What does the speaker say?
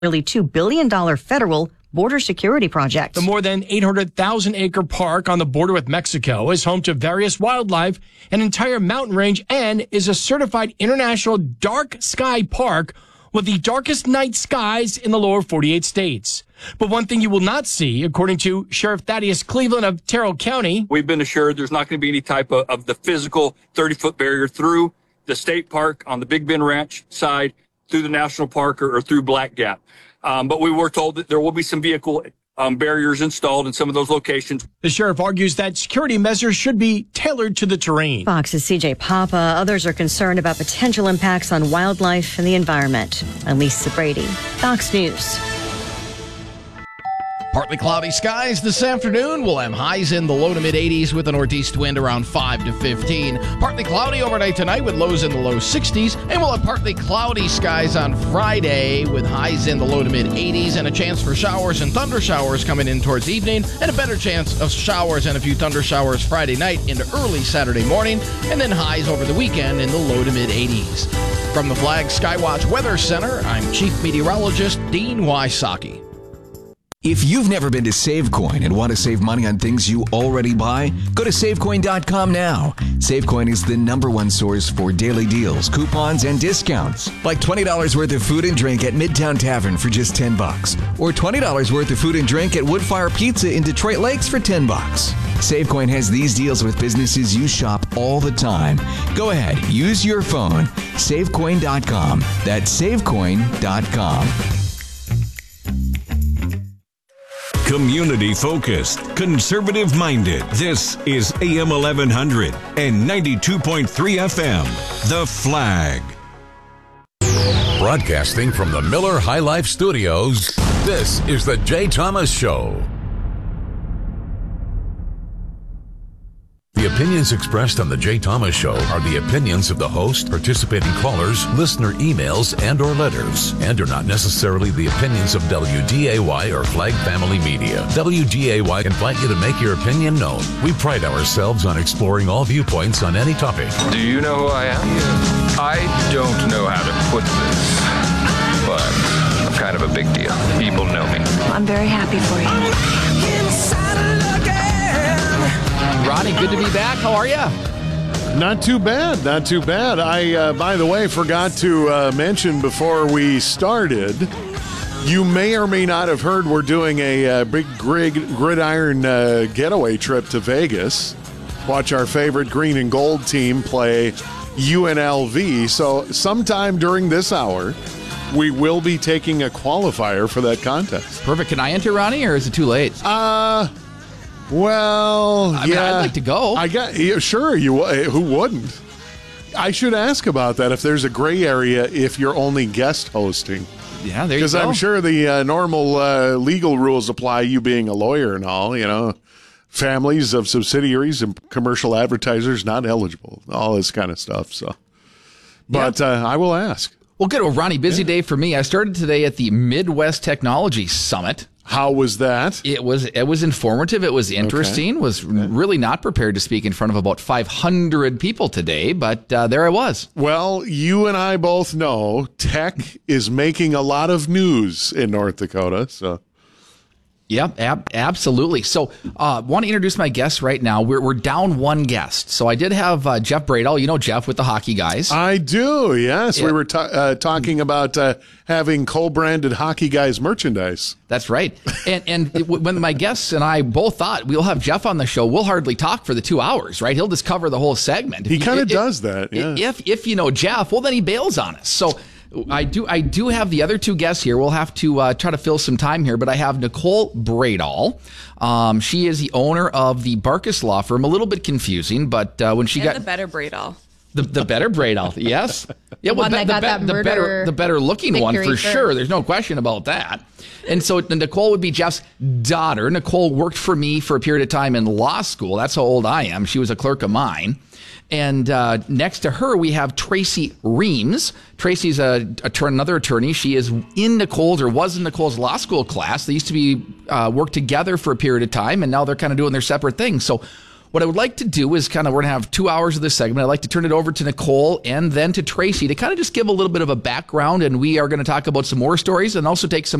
nearly $2 billion federal border security project. The more than 800,000-acre park on the border with Mexico is home to various wildlife, an entire mountain range, and is a certified international dark sky park with the darkest night skies in the lower 48 states. But one thing you will not see, according to Sheriff Thaddeus Cleveland of Terrell County, we've been assured there's not going to be any type of the physical 30-foot barrier through the state park on the Big Bend Ranch side, through the national park, or through Black Gap. But we were told that there will be some vehicle barriers installed in some of those locations. The sheriff argues that security measures should be tailored to the terrain. Fox's CJ Papa. Others are concerned about potential impacts on wildlife and the environment. I'm Lisa Brady, Fox News. Partly cloudy skies this afternoon. We'll have highs in the low to mid 80s with a northeast wind around 5 to 15. Partly cloudy overnight tonight with lows in the low 60s. And we'll have partly cloudy skies on Friday with highs in the low to mid 80s and a chance for showers and thunder showers coming in towards evening, and a better chance of showers and a few thunder showers Friday night into early Saturday morning, and then highs over the weekend in the low to mid 80s. From the Flag Skywatch Weather Center, I'm Chief Meteorologist Dean Wysocki. If you've never been to SaveCoin and want to save money on things you already buy, go to SaveCoin.com now. SaveCoin is the #1 source for daily deals, coupons, and discounts. Like $20 worth of food and drink at Midtown Tavern for just $10. Or $20 worth of food and drink at Woodfire Pizza in Detroit Lakes for $10. SaveCoin has these deals with businesses you shop all the time. Go ahead, use your phone. SaveCoin.com. That's SaveCoin.com. Community-focused, conservative-minded. This is AM 1100 and 92.3 FM, The Flag. Broadcasting from the Miller High Life Studios, this is The Jay Thomas Show. The opinions expressed on The Jay Thomas Show are the opinions of the host, participating callers, listener emails, and or letters, and are not necessarily the opinions of WDAY or Flag Family Media. WDAY invite you to make your opinion known. We pride ourselves on exploring all viewpoints on any topic. Do you know who I am? I don't know how to put this, but I'm kind of a big deal. People know me. I'm very happy for you. Ronnie, good to be back. How are you? Not too bad, not too bad. I, by the way, forgot to mention before we started, you may or may not have heard we're doing a big gridiron getaway trip to Vegas. Watch our favorite green and gold team play UNLV. So sometime during this hour, we will be taking a qualifier for that contest. Perfect. Can I enter, Ronnie, or is it too late? Well, I mean, I'd like to go. Sure, who wouldn't? I should ask about that if there's a gray area if you're only guest hosting. Yeah, there you go. Because I'm sure the normal legal rules apply, you being a lawyer and all, you know. Families of subsidiaries and commercial advertisers not eligible, all this kind of stuff. So, but I will ask. Well, good. Well, Ronnie, busy day for me. I started today at the Midwest Technology Summit. How was that? It was informative. It was interesting. Was really not prepared to speak in front of about 500 people today, but there I was. Well, you and I both know tech is making a lot of news in North Dakota. So, yep, absolutely. So, want to introduce my guests right now. We're down one guest. So I did have Jeff Bradall. You know Jeff with the Hockey Guys. I do. Yes, yeah. We were talking about having co-branded Hockey Guys merchandise. That's right. And when my guests and I both thought we'll have Jeff on the show, we'll hardly talk for the 2 hours, right? He'll just cover the whole segment. He kind of does that. Yeah. If you know Jeff, well, then he bails on us. So I do have the other two guests here. We'll have to try to fill some time here, but I have Nicole Bradall. She is the owner of the Barkus Law Firm. A little bit confusing, but when she got the better Bradall. The better Bradall, yes. Yeah, well, the better looking one for sure. There's no question about that. And so Nicole would be Jeff's daughter. Nicole worked for me for a period of time in law school. That's how old I am. She was a clerk of mine. And next to her, we have Tracy Reams. Tracy's another attorney. She is in Nicole's, or was in Nicole's law school class. They used to be work together for a period of time, and now they're kind of doing their separate things. So what I would like to do is we're going to have 2 hours of this segment. I'd like to turn it over to Nicole and then to Tracy to kind of just give a little bit of a background, and we are going to talk about some more stories and also take some